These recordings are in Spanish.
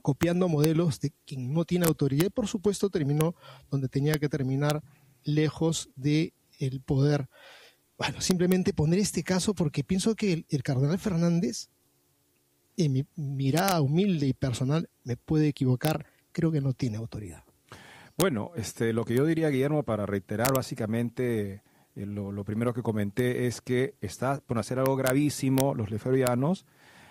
copiando modelos de quien no tiene autoridad y por supuesto terminó donde tenía que terminar, lejos del poder. Bueno, simplemente poner este caso porque pienso que el cardenal Fernández, en mi mirada humilde y personal, me puede equivocar, creo que no tiene autoridad. Bueno, lo que yo diría, Guillermo, para reiterar básicamente lo primero que comenté es que está por hacer algo gravísimo los lefebvrianos.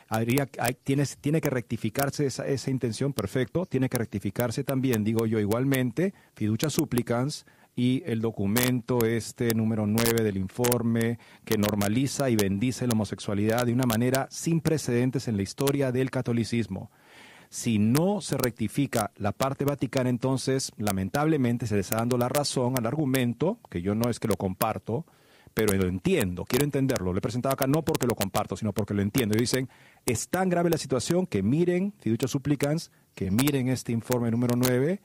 Tiene que rectificarse esa intención, perfecto, tiene que rectificarse también, digo yo igualmente, fiducia supplicans y el documento número 9 del informe que normaliza y bendice la homosexualidad de una manera sin precedentes en la historia del catolicismo. Si no se rectifica la parte vaticana, entonces lamentablemente se le está dando la razón al argumento, que yo no es que lo comparto, pero lo entiendo, quiero entenderlo. Lo he presentado acá no porque lo comparto, sino porque lo entiendo. Y dicen, es tan grave la situación que miren, fiducia supplicans, que miren este informe número 9,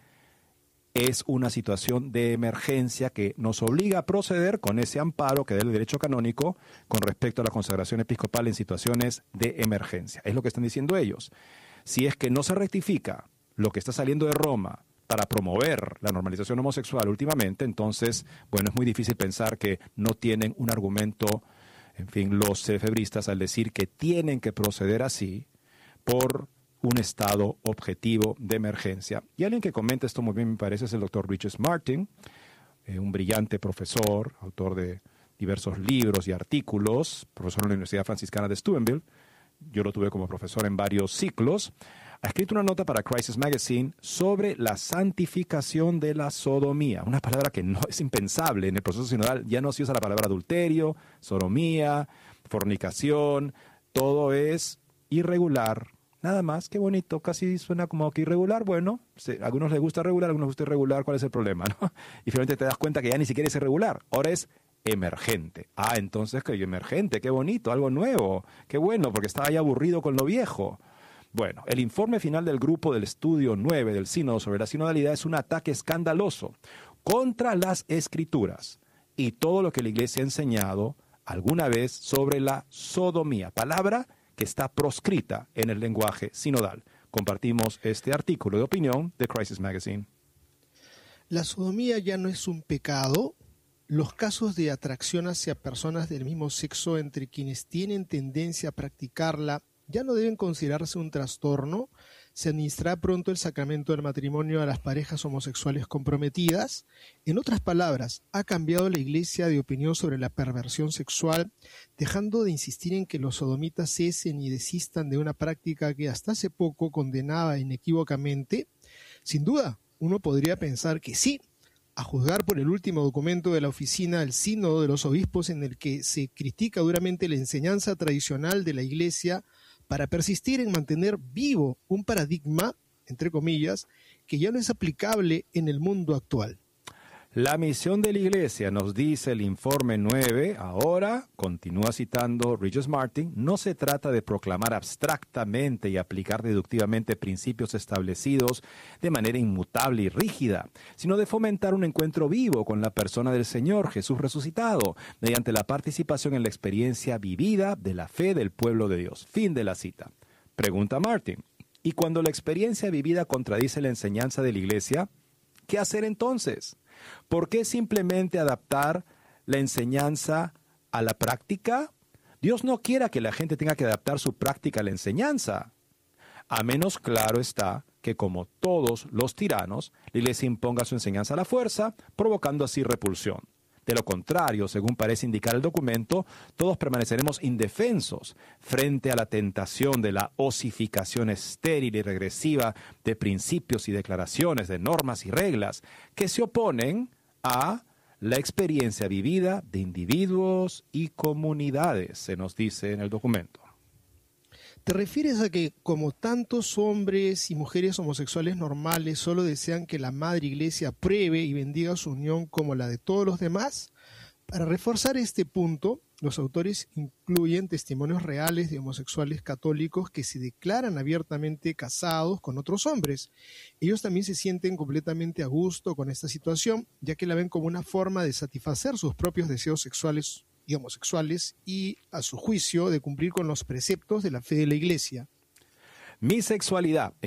es una situación de emergencia que nos obliga a proceder con ese amparo que da el derecho canónico con respecto a la consagración episcopal en situaciones de emergencia. Es lo que están diciendo ellos. Si es que no se rectifica lo que está saliendo de Roma para promover la normalización homosexual últimamente, entonces, bueno, es muy difícil pensar que no tienen un argumento, en fin, los lefebristas al decir que tienen que proceder así por un estado objetivo de emergencia. Y alguien que comenta esto muy bien, me parece, es el doctor Richard Martin, un brillante profesor, autor de diversos libros y artículos, profesor en la Universidad Franciscana de Steubenville. Yo lo tuve como profesor en varios ciclos. Ha escrito una nota para Crisis Magazine sobre la santificación de la sodomía, una palabra que no es impensable en el proceso sinodal. Ya no se usa la palabra adulterio, sodomía, fornicación, todo es irregular. Nada más, qué bonito, casi suena como que irregular. Bueno, a algunos les gusta regular, a algunos les gusta irregular, ¿cuál es el problema, no? Y finalmente te das cuenta que ya ni siquiera es irregular, ahora es emergente. Entonces, que emergente, qué bonito, algo nuevo, qué bueno, porque estaba ya aburrido con lo viejo. Bueno, el informe final del grupo del estudio 9 del sínodo sobre la sinodalidad es un ataque escandaloso contra las escrituras y todo lo que la Iglesia ha enseñado alguna vez sobre la sodomía, palabra que está proscrita en el lenguaje sinodal. Compartimos este artículo de opinión de Crisis Magazine. La sodomía ya no es un pecado. Los casos de atracción hacia personas del mismo sexo entre quienes tienen tendencia a practicarla ya no deben considerarse un trastorno. Se administrará pronto el sacramento del matrimonio a las parejas homosexuales comprometidas. En otras palabras, ha cambiado la Iglesia de opinión sobre la perversión sexual, dejando de insistir en que los sodomitas cesen y desistan de una práctica que hasta hace poco condenaba inequívocamente. Sin duda, uno podría pensar que sí, a juzgar por el último documento de la oficina del Sínodo de los Obispos, en el que se critica duramente la enseñanza tradicional de la Iglesia para persistir en mantener vivo un paradigma, entre comillas, que ya no es aplicable en el mundo actual. La misión de la Iglesia, nos dice el informe 9, ahora, continúa citando Richard Martin, no se trata de proclamar abstractamente y aplicar deductivamente principios establecidos de manera inmutable y rígida, sino de fomentar un encuentro vivo con la persona del Señor Jesús resucitado, mediante la participación en la experiencia vivida de la fe del pueblo de Dios. Fin de la cita. Pregunta Martin, ¿y cuando la experiencia vivida contradice la enseñanza de la Iglesia, qué hacer entonces? ¿Por qué simplemente adaptar la enseñanza a la práctica? Dios no quiera que la gente tenga que adaptar su práctica a la enseñanza. A menos claro está que, como todos los tiranos, la Iglesia imponga su enseñanza a la fuerza, provocando así repulsión. De lo contrario, según parece indicar el documento, todos permaneceremos indefensos frente a la tentación de la osificación estéril y regresiva de principios y declaraciones, de normas y reglas que se oponen a la experiencia vivida de individuos y comunidades, se nos dice en el documento. ¿Te refieres a que, como tantos hombres y mujeres homosexuales normales solo desean que la Madre Iglesia apruebe y bendiga su unión como la de todos los demás? Para reforzar este punto, los autores incluyen testimonios reales de homosexuales católicos que se declaran abiertamente casados con otros hombres. Ellos también se sienten completamente a gusto con esta situación, ya que la ven como una forma de satisfacer sus propios deseos sexuales y homosexuales y, a su juicio, de cumplir con los preceptos de la fe de la Iglesia. Mi sexualidad